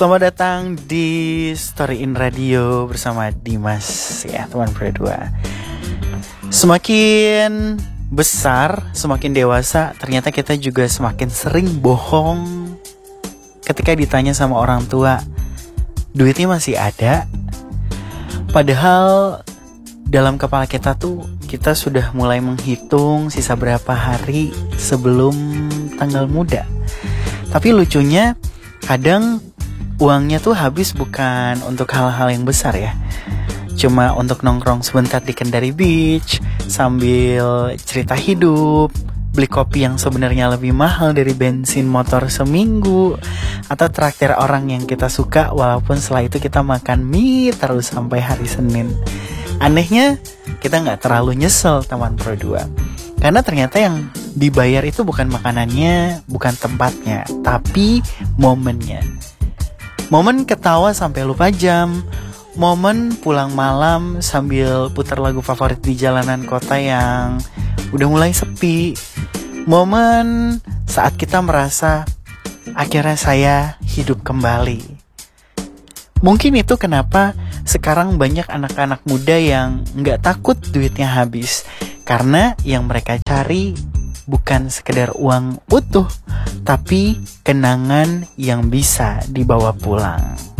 Selamat datang di Story in Radio bersama Dimas ya teman berdua. Semakin besar, semakin dewasa, ternyata kita juga semakin sering bohong ketika ditanya sama orang tua, duitnya masih ada? Padahal dalam kepala kita tuh kita sudah mulai menghitung sisa berapa hari sebelum tanggal muda. Tapi lucunya kadang uangnya tuh habis bukan untuk hal-hal yang besar ya. Cuma untuk nongkrong sebentar di Kendari Beach sambil cerita hidup, beli kopi yang sebenarnya lebih mahal dari bensin motor seminggu, atau traktir orang yang kita suka walaupun setelah itu kita makan mie terus sampai hari Senin. Anehnya kita gak terlalu nyesel teman Pro 2, karena ternyata yang dibayar itu bukan makanannya, bukan tempatnya, tapi momennya. Momen ketawa sampai lupa jam, momen pulang malam sambil putar lagu favorit di jalanan kota yang udah mulai sepi, momen saat kita merasa akhirnya saya hidup kembali. Mungkin itu kenapa sekarang banyak anak-anak muda yang gak takut duitnya habis, karena yang mereka cari bukan sekedar uang utuh, tapi kenangan yang bisa dibawa pulang.